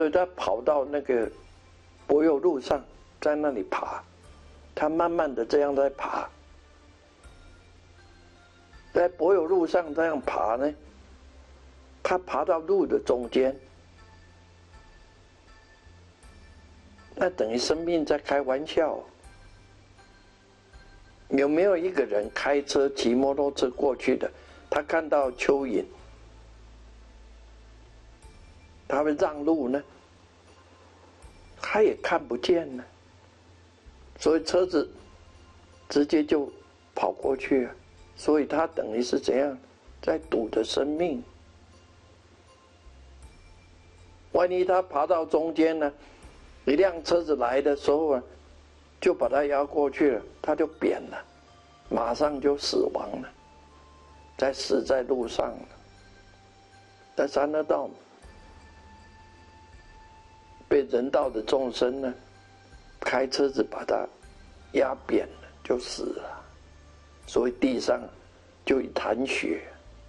所以他跑到那个柏油路上，在那里爬，他慢慢的这样在爬，在柏油路上这样爬呢，他爬到路的中间，那等于生命在开玩笑。有没有一个人开车骑摩托车过去的，他看到蚯蚓，他会让路呢？他也看不见呢，所以车子直接就跑过去了，所以他等于是怎样，在赌着生命。万一他爬到中间呢，一辆车子来的时候啊，就把他压过去了，他就扁了，马上就死亡了，死在路上了，在三恶道被人道的众生呢，开车子把他压扁了，就死了，所以地上就一滩血，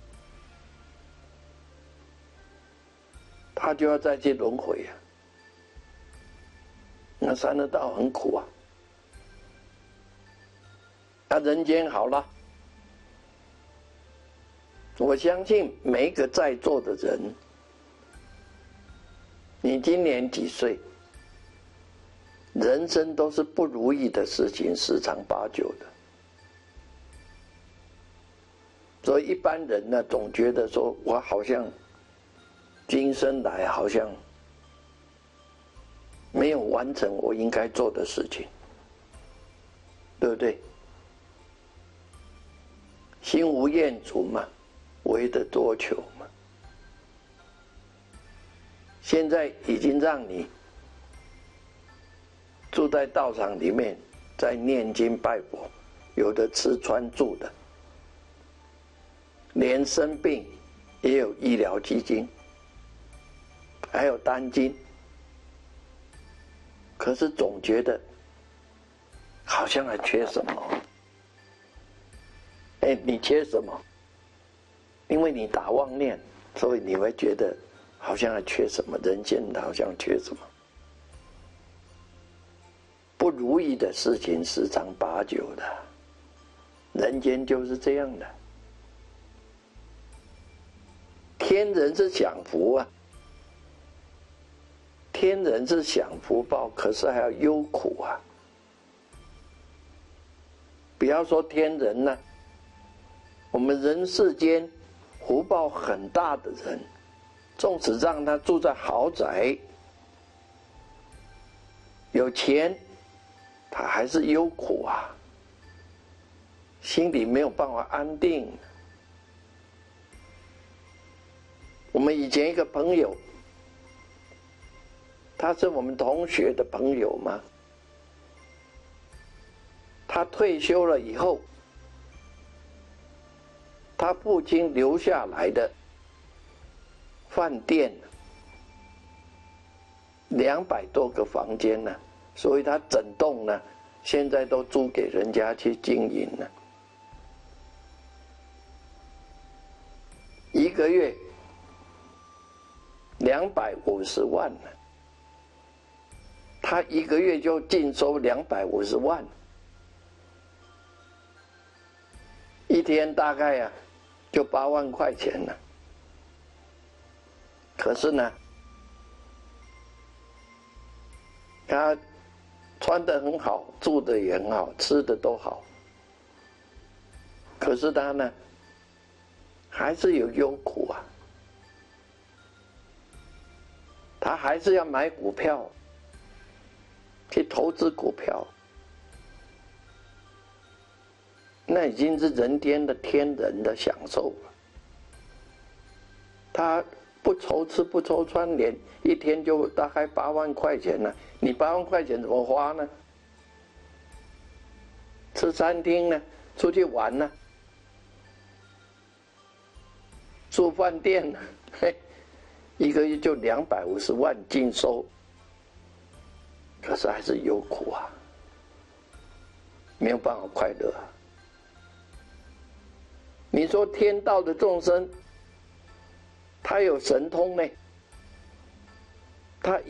他就要再去轮回啊。那三恶道很苦啊，那人间好了，我相信每一个在座的人，你今年几岁？人生都是不如意的事情，十常八九的。所以一般人呢，总觉得说，我好像今生来好像没有完成我应该做的事情，对不对？心无厌足嘛，唯得多求嘛。现在已经让你住在道场里面，在念经拜佛，有的吃穿住的，连生病也有医疗基金，还有单金。可是总觉得好像还缺什么。你缺什么？因为你打妄念，所以你会觉得好像还缺什么，人间好像缺什么。不如意的事情十常八九的，人间就是这样的。天人是享福啊，天人是享福报，可是还要忧苦啊。不要说天人呢，我们人世间福报很大的人，纵使让他住在豪宅，有钱，他还是忧苦啊，心里没有办法安定。我们以前一个朋友，他是我们同学的朋友嘛，他退休了以后，他父亲留下来的饭店200多个房间呢，所以他整栋呢，现在都租给人家去经营了。一个月250万呢，他一个月就净收250万，一天大概啊就8万块钱了。可是呢，他穿得很好，住得也很好，吃的都好。可是他呢，还是有忧苦啊。他还是要买股票，去投资股票，那已经是人间的天人的享受了。他不愁吃不愁穿，连一天就大概8万块钱了。你8万块钱怎么花呢？吃餐厅呢？出去玩呢？住饭店呢？嘿，一个月就250万净收，可是还是有苦啊，没有办法快乐啊。你说天道的众生，他有神通呢， 他